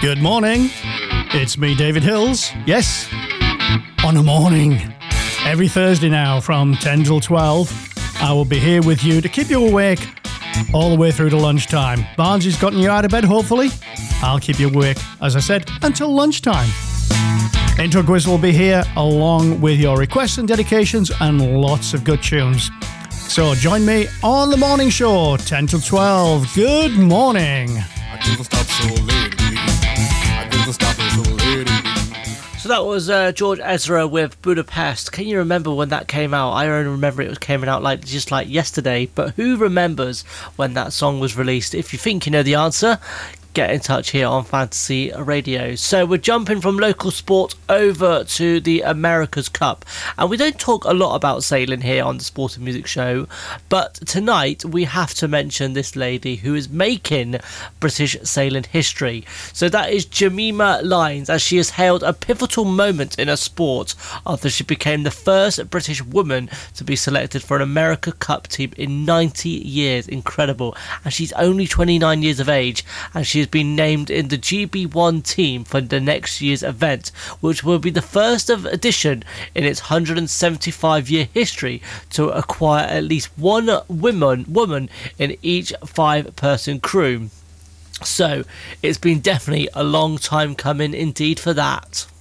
Good morning. It's me, David Hills. Yes, on a morning. Every Thursday now from 10 till 12, I will be here with you to keep you awake all the way through to lunchtime. Barnsley's gotten you out of bed, hopefully. I'll keep you awake, as I said, until lunchtime. Intro Quiz will be here along with your requests and dedications and lots of good tunes. So join me on the morning show, 10 till 12. Good morning. I couldn't stop so late. I couldn't stop so late. So that was George Ezra with Budapest. Can you remember when that came out? I only remember it was coming out just like yesterday. But who remembers when that song was released? If you think you know the answer, get in touch here on Fantasy Radio. So we're jumping from local sport over to the America's Cup, and we don't talk a lot about sailing here on the Sport and Music Show, but tonight we have to mention this lady who is making British sailing history. So that is Jemima Lines, as she has hailed a pivotal moment in her sport after she became the first British woman to be selected for an America Cup team in 90 years. Incredible. And she's only 29 years of age, and she has been named in the GB1 team for the next year's event, which will be the first edition in its 175-year history to acquire at least one woman in each 5-person crew. So it's been definitely a long time coming indeed for that.